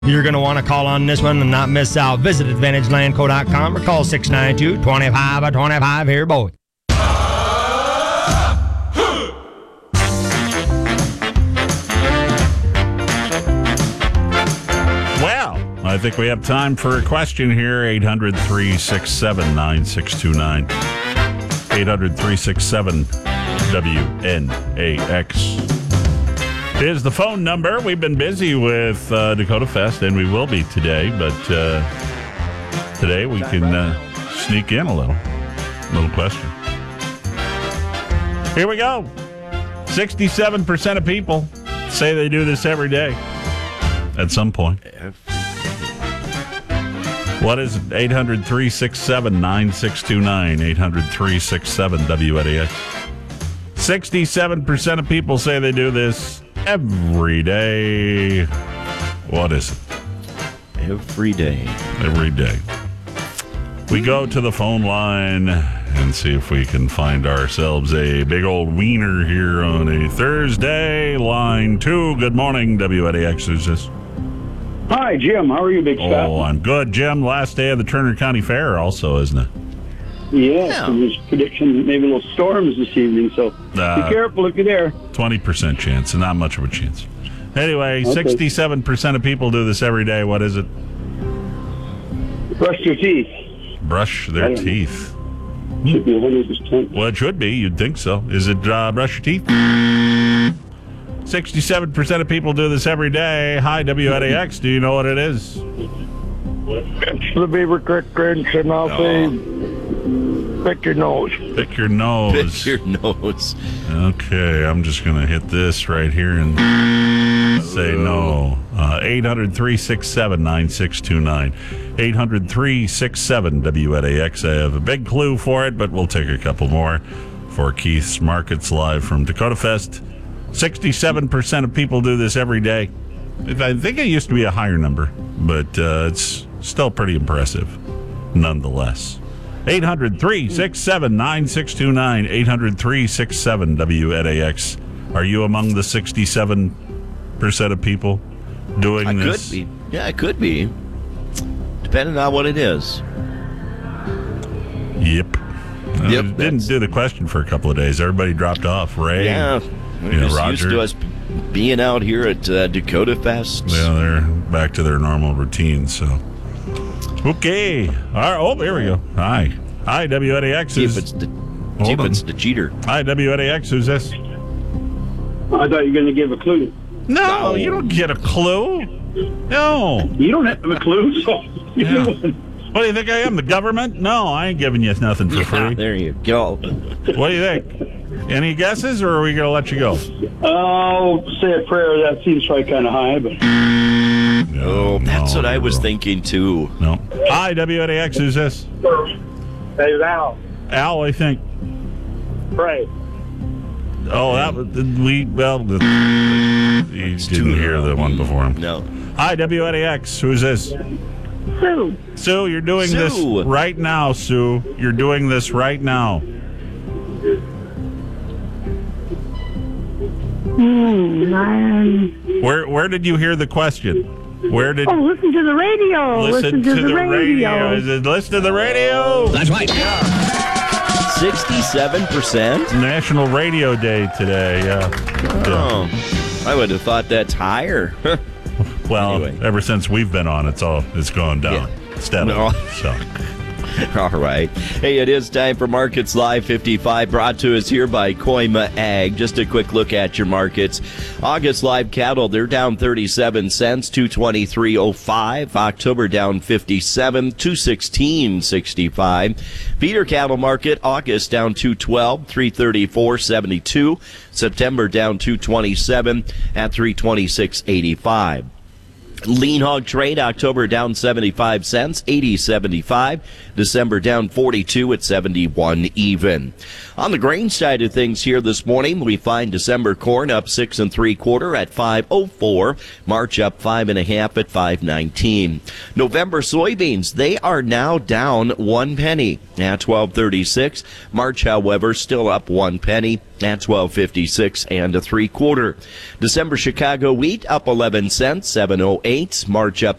You're going to want to call on this one and not miss out. Visit AdvantageLandCo.com or call 692-2525 here, boy. Well, I think we have time for a question here. 800-367-9629. 800-367-WNAX is the phone number. We've been busy with Dakota Fest, and we will be today, but today we can sneak in a little question. Here we go. 67% of people say they do this every day at some point. What is it? 800-367-9629. 800-367-WNAX. 67% of people say they do this every day. What is it? Every day. Every day. We go to the phone line and see if we can find ourselves a big old wiener here on a Thursday. Line 2. Good morning, WNAX. Who's this? Hi, Jim. How are you, Big Scott? Oh, I'm good, Jim. Last day of the Turner County Fair also, isn't it? Yes, and there's prediction maybe little storms this evening, so be careful if you're there. 20% chance, and not much of a chance. Anyway, Okay. 67% of people do this every day. What is it? Brush your teeth. Brush their teeth. Should be 100%. Well, it should be. You'd think so. Is it brush your teeth? 67% of people do this every day. Hi, WNAX. Do you know what it is? It's the Beaver Creek Grinch, and I'll say, pick your nose. Pick your nose. Pick your nose. Okay, I'm just going to hit this right here and say no. 800-367-9629. 800-367-WNAX. I have a big clue for it, but we'll take a couple more for Keith's Markets Live from Dakota Fest. 67% of people do this every day. I think it used to be a higher number, but it's still pretty impressive nonetheless. 800-367-9629. 800-367-WNAX. Are you among the 67% of people doing this? Could be. Yeah, it could be. Depending on what it is. Yep. Didn't do the question for a couple of days. Everybody dropped off. Ray. Yeah. We're just Roger. used to us being out here at Dakota Fest. Yeah, they're back to their normal routine, so. Okay. All right. Oh, there we go. Hi. Hi, WNAX. See if it's the cheater. Hi, WNAX. Who's this? I thought you were going to give a clue. No, you don't get a clue. No. You don't have a clue, so Yeah. What do you think I am, the government? No, I ain't giving you nothing for free. There you go. What do you think? Any guesses, or are we going to let you go? Oh, say a prayer. That seems probably kind of high, but Oh, that's what I was thinking, too. No. Hi, WNAX. Who's this? hey, Al, Al, I think. pray. Oh, that was you didn't hear the one before him. No. Hi, WNAX. Who's this? Sue. Sue, you're doing this Sue. right now, Sue. You're doing this right now. Where did you hear the question? Where did listen to the radio. listen to the radio? Is it listen to the radio? That's right. 67%? National Radio Day today. Yeah. Oh, I would have thought that's higher. Well, Anyway. ever since we've been on, it's gone down steadily. No. So. All right. Hey, it is time for Markets Live 55, brought to us here by Koima Ag. Just a quick look at your markets. August live cattle, they're down 37 cents, 223.05. October down 57, 216.65. Feeder cattle market, August down 212, 334.72. September down 227 at 326.85. Lean hog trade, October down 75 cents, 80.75. December down 42 at 71 even. On the grain side of things here this morning, we find December corn up 6 3/4 at 5.04. March up 5 1/2 at 5.19. November soybeans, they are now down 1 penny at 12.36. March, however, still up 1 penny at $12.56 and a 3/4. December Chicago wheat up 11 cents, 7.08. March up